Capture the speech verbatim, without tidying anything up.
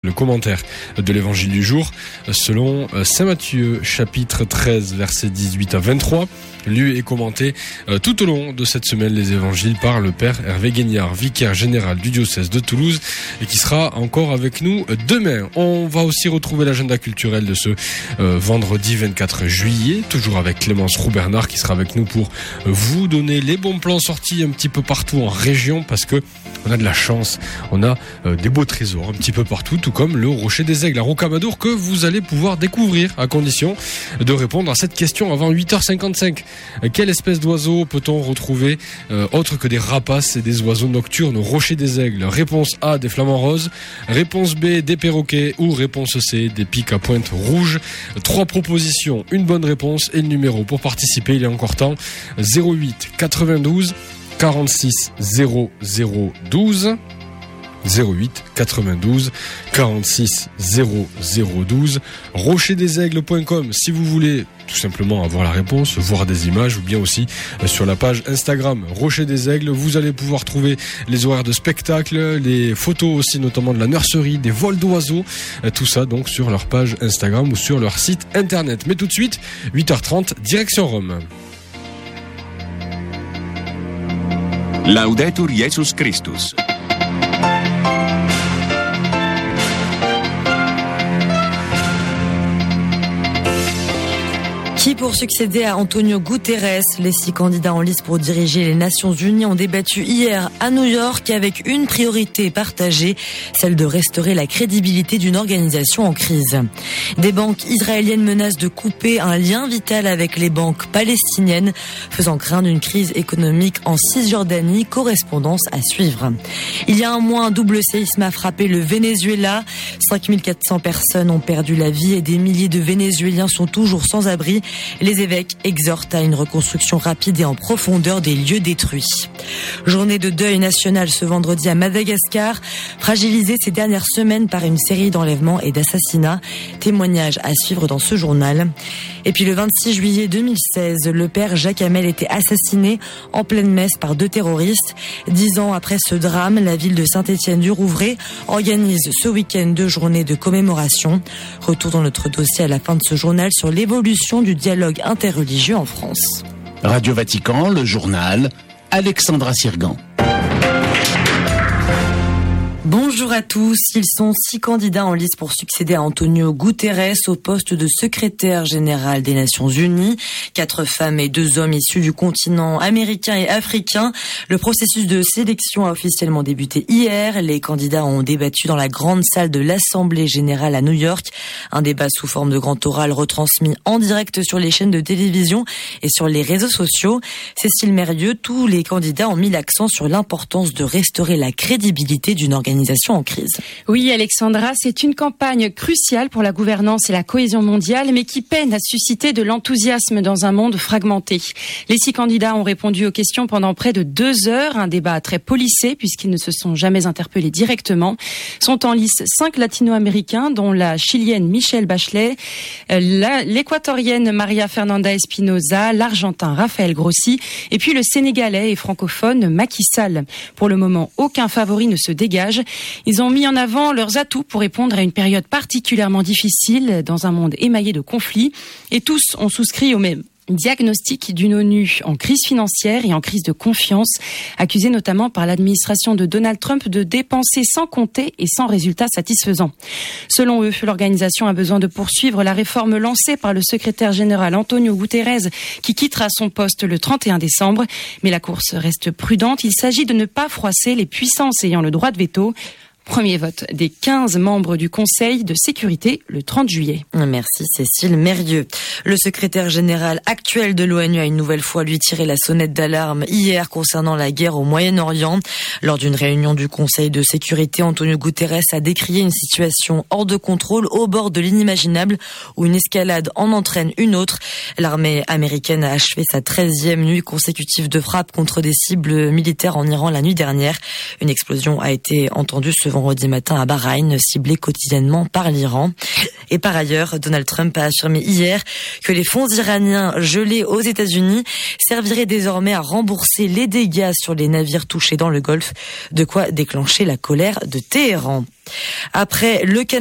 le commentaire de l'évangile du jour selon saint Matthieu chapitre treize versets dix-huit à vingt-trois. Lu et commenté euh, tout au long de cette semaine les évangiles par le Père Hervé Guignard, vicaire général du diocèse de Toulouse et qui sera encore avec nous demain. On va aussi retrouver l'agenda culturel de ce euh, vendredi vingt-quatre juillet, toujours avec Clémence Roux-Bernard qui sera avec nous pour euh, vous donner les bons plans sortis un petit peu partout en région parce que on a de la chance, on a euh, des beaux trésors un petit peu partout, tout comme le Rocher des Aigles à Rocamadour que vous allez pouvoir découvrir à condition de répondre à cette question avant huit heures cinquante-cinq. Quelle espèce d'oiseau peut-on retrouver euh, autre que des rapaces et des oiseaux nocturnes au Rocher des Aigles? Réponse A, des flamants roses. Réponse B, des perroquets. Ou réponse C, des pics à pointe rouge. Trois propositions, une bonne réponse et le numéro pour participer. Il est encore temps. zéro huit quatre-vingt-douze quarante-six zéro zéro douze. zéro huit quatre-vingt-douze quarante-six zéro zéro douze. rocher des aigles point com si vous voulez tout simplement avoir la réponse, voir des images ou bien aussi sur la page Instagram Rocher des Aigles, vous allez pouvoir trouver les horaires de spectacle, les photos aussi notamment de la nurserie, des vols d'oiseaux, tout ça donc sur leur page Instagram ou sur leur site internet. Mais tout de suite, huit heures trente, direction Rome. Laudetur Jesus Christus. Qui pour succéder à Antonio Guterres? Les six candidats en lice pour diriger les Nations Unies ont débattu hier à New York avec une priorité partagée, celle de restaurer la crédibilité d'une organisation en crise. Des banques israéliennes menacent de couper un lien vital avec les banques palestiniennes, faisant craindre une crise économique en Cisjordanie, correspondance à suivre. Il y a un mois, un double séisme a frappé le Venezuela. cinq mille quatre cents personnes ont perdu la vie et des milliers de Vénézuéliens sont toujours sans abri. Les évêques exhortent à une reconstruction rapide et en profondeur des lieux détruits. Journée de deuil national ce vendredi à Madagascar, fragilisée ces dernières semaines par une série d'enlèvements et d'assassinats. Témoignage à suivre dans ce journal. Et puis le vingt-six juillet deux mille seize, le père Jacques Hamel était assassiné en pleine messe par deux terroristes. Dix ans après ce drame, la ville de Saint-Étienne-du-Rouvray organise ce week-end deux journées de commémoration. Retour dans notre dossier à la fin de ce journal sur l'évolution du dialogue interreligieux en France. Radio Vatican, le journal, Alexandra Sirgan. Bonjour à tous. Ils sont six candidats en lice pour succéder à Antonio Guterres au poste de secrétaire général des Nations Unies. Quatre femmes et deux hommes issus du continent américain et africain. Le processus de sélection a officiellement débuté hier. Les candidats ont débattu dans la grande salle de l'Assemblée générale à New York. Un débat sous forme de grand oral retransmis en direct sur les chaînes de télévision et sur les réseaux sociaux. Cécile Mérieux, tous les candidats ont mis l'accent sur l'importance de restaurer la crédibilité d'une organisation en crise. Oui, Alexandra, c'est une campagne cruciale pour la gouvernance et la cohésion mondiale, mais qui peine à susciter de l'enthousiasme dans un monde fragmenté. Les six candidats ont répondu aux questions pendant près de deux heures, un débat très policé puisqu'ils ne se sont jamais interpellés directement. Sont en lice cinq latino-américains, dont la chilienne Michelle Bachelet, la, l'équatorienne Maria Fernanda Espinosa, l'argentin Rafael Grossi, et puis le sénégalais et francophone Macky Sall. Pour le moment, aucun favori ne se dégage. Ils ont mis en avant leurs atouts pour répondre à une période particulièrement difficile dans un monde émaillé de conflits. Et tous ont souscrit au même diagnostic d'une ONU en crise financière et en crise de confiance, accusée notamment par l'administration de Donald Trump de dépenser sans compter et sans résultat satisfaisant. Selon eux, l'organisation a besoin de poursuivre la réforme lancée par le secrétaire général Antonio Guterres, qui quittera son poste le trente et un décembre. Mais la course reste prudente. Il s'agit de ne pas froisser les puissances ayant le droit de veto. Premier vote des quinze membres du Conseil de sécurité le trente juillet. Merci Cécile Mérieux. Le secrétaire général actuel de l'ONU a une nouvelle fois lui tiré la sonnette d'alarme hier concernant la guerre au Moyen-Orient. Lors d'une réunion du Conseil de sécurité, Antonio Guterres a décrié une situation hors de contrôle au bord de l'inimaginable où une escalade en entraîne une autre. L'armée américaine a achevé sa treizième nuit consécutive de frappe contre des cibles militaires en Iran la nuit dernière. Une explosion a été entendue ce vendredi matin à Bahreïn, ciblé quotidiennement par l'Iran. Et par ailleurs, Donald Trump a affirmé hier que les fonds iraniens gelés aux États-Unis serviraient désormais à rembourser les dégâts sur les navires touchés dans le Golfe, de quoi déclencher la colère de Téhéran. Après le